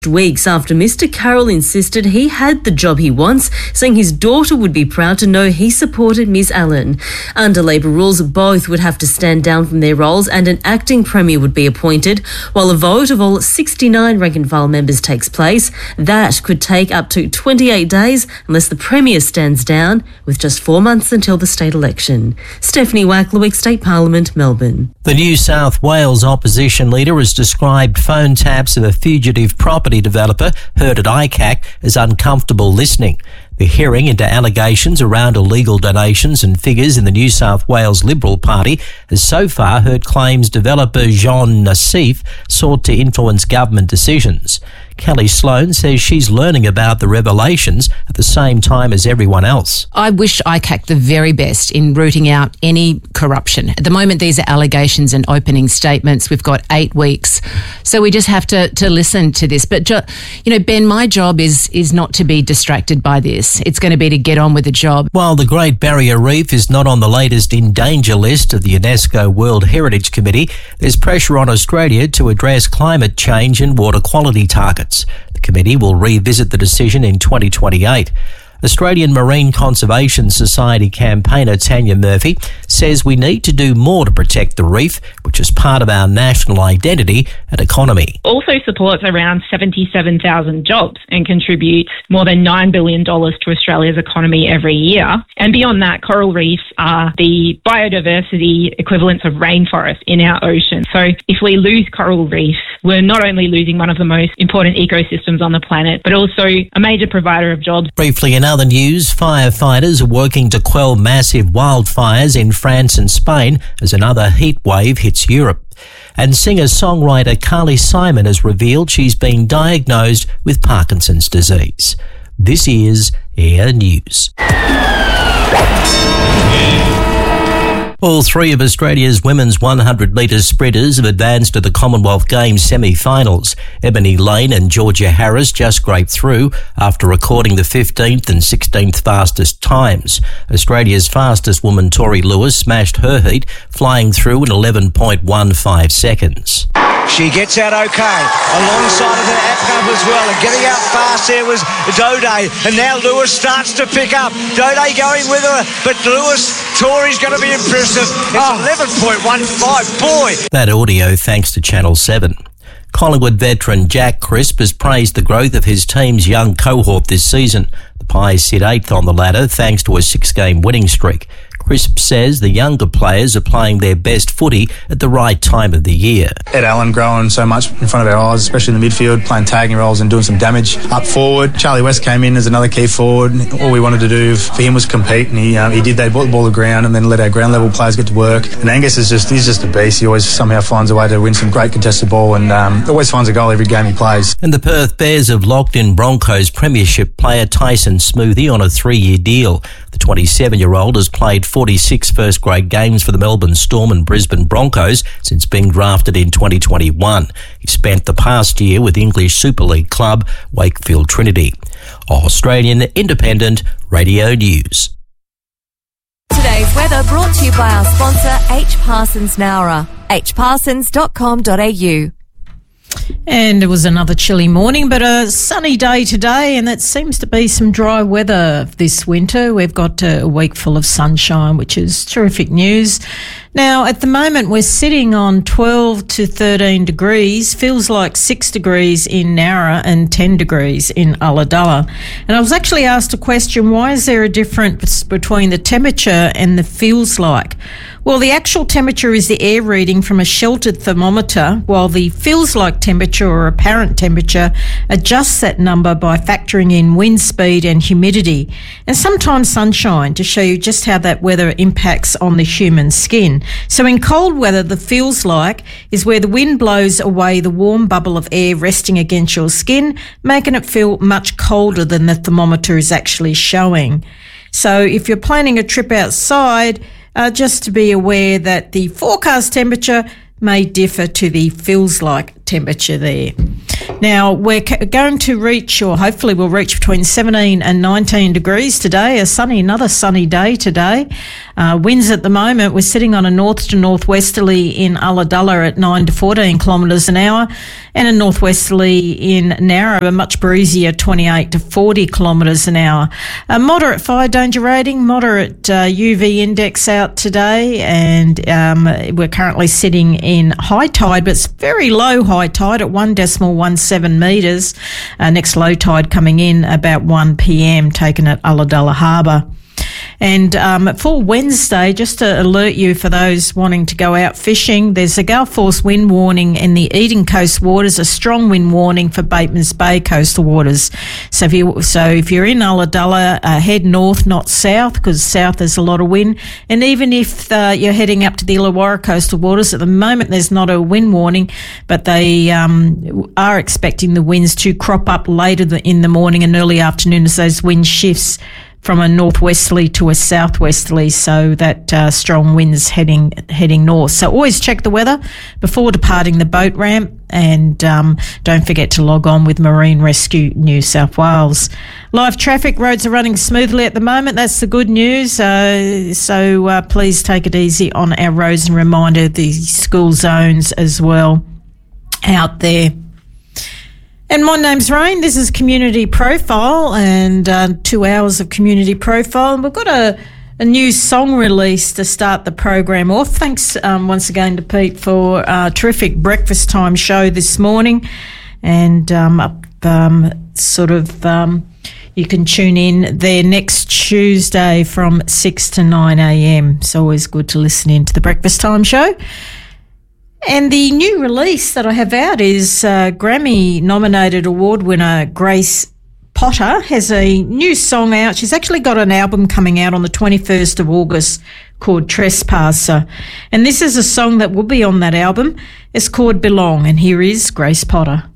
Weeks after Mr. Carroll insisted he had the job he wants, saying his daughter would be proud to know he supported Ms. Allen. Under Labor rules, both would have to stand down from their roles and an acting Premier would be appointed. While a vote of all 69 rank-and-file members takes place, that could take up to 28 days unless the Premier stands down, with just 4 months until the state election. Stephanie Wacklewick, State Parliament, Melbourne. The New South Wales opposition leader has described phone taps of a fugitive property developer heard at ICAC as uncomfortable listening. The hearing into allegations around illegal donations and figures in the New South Wales Liberal Party has so far heard claims developer Jean Nassif sought to influence government decisions. Kelly Sloan says she's learning about the revelations at the same time as everyone else. I wish ICAC the very best in rooting out any corruption. At the moment, these are allegations and opening statements. We've got 8 weeks. So we just have to listen to this. But, Ben, my job is not to be distracted by this. It's going to be to get on with the job. While the Great Barrier Reef is not on the latest in danger list of the UNESCO World Heritage Committee, there's pressure on Australia to address climate change and water quality targets. The committee will revisit the decision in 2028. Australian Marine Conservation Society campaigner Tanya Murphy says we need to do more to protect the reef, which is part of our national identity and economy. Also supports around 77,000 jobs and contributes more than $9 billion to Australia's economy every year. And beyond that, coral reefs are the biodiversity equivalents of rainforest in our ocean. So if we lose coral reefs, we're not only losing one of the most important ecosystems on the planet, but also a major provider of jobs. Briefly, in other news, firefighters are working to quell massive wildfires in France and Spain as another heat wave hits Europe. And singer-songwriter Carly Simon has revealed she's been diagnosed with Parkinson's disease. This is Air News. All three of Australia's women's 100-metre sprinters have advanced to the Commonwealth Games semi-finals. Ebony Lane and Georgia Harris just scraped through after recording the 15th and 16th fastest times. Australia's fastest woman, Tori Lewis, smashed her heat, flying through in 11.15 seconds. She gets out okay, alongside of the Apcub as well, and getting out fast there was Dode, and now Lewis starts to pick up. Dode going with her, but Tori's going to be impressive. It's 11.15, boy. That audio thanks to Channel 7. Collingwood veteran Jack Crisp has praised the growth of his team's young cohort this season. The Pies sit 8th on the ladder thanks to a 6-game winning streak. Crisp says the younger players are playing their best footy at the right time of the year. Ed Allen growing so much in front of our eyes, especially in the midfield, playing tagging roles and doing some damage up forward. Charlie West came in as another key forward. All we wanted to do for him was compete, and he did that. He brought the ball to the ground and then let our ground level players get to work. And Angus he's just a beast. He always somehow finds a way to win some great contested ball and always finds a goal every game he plays. And the Perth Bears have locked in Broncos premiership player Tyson Smoothy on a 3-year deal. The 27-year-old has played 46 first-grade games for the Melbourne Storm and Brisbane Broncos since being drafted in 2021. He spent the past year with English Super League club Wakefield Trinity. Australian Independent Radio News. Today's weather brought to you by our sponsor H. Parsons Nowra, hparsons.com.au. And it was another chilly morning, but a sunny day today, and that seems to be some dry weather this winter. We've got a week full of sunshine, which is terrific news. Now, at the moment, we're sitting on 12 to 13 degrees, feels like 6 degrees in Nowra and 10 degrees in Ulladulla. And I was actually asked a question, why is there a difference between the temperature and the feels like? Well, the actual temperature is the air reading from a sheltered thermometer, while the feels like temperature or apparent temperature adjusts that number by factoring in wind speed and humidity, and sometimes sunshine to show you just how that weather impacts on the human skin. So in cold weather, the feels like is where the wind blows away the warm bubble of air resting against your skin, making it feel much colder than the thermometer is actually showing. So if you're planning a trip outside, just to be aware that the forecast temperature may differ to the feels like temperature there. Now, we're going to reach, or hopefully we'll reach, between 17 and 19 degrees today. Another sunny day today. Winds at the moment, we're sitting on a north to northwesterly in Ulladulla at 9 to 14 kilometres an hour, and a northwesterly in Narra, much breezier, 28 to 40 kilometres an hour. A moderate fire danger rating, moderate UV index out today, and we're currently sitting in high tide, but it's very low high tide at 1.17 metres. Next low tide coming in about 1 p.m, taken at Ulladulla Harbour. And for Wednesday, just to alert you for those wanting to go out fishing, there's a gale force wind warning in the Eden Coast waters, a strong wind warning for Batemans Bay coastal waters. So if you're in Ulladulla, head north, not south, because south there's a lot of wind. And even if you're heading up to the Illawarra coastal waters, at the moment there's not a wind warning, but they are expecting the winds to crop up later in the morning and early afternoon as those wind shifts from a northwesterly to a southwesterly, so that strong winds heading north. So always check the weather before departing the boat ramp, and don't forget to log on with Marine Rescue New South Wales. Live traffic, roads are running smoothly at the moment. That's the good news. So please take it easy on our roads, and reminder the school zones as well out there. And my name's Rain. This is Community Profile, and 2 hours of Community Profile. And we've got a new song release to start the program off. Thanks once again to Pete for a terrific breakfast time show this morning. And you can tune in there next Tuesday from 6 to 9 a.m. It's always good to listen in to the breakfast time show. And the new release that I have out is Grammy-nominated award winner Grace Potter has a new song out. She's actually got an album coming out on the 21st of August called Trespasser. And this is a song that will be on that album. It's called Belong, and here is Grace Potter.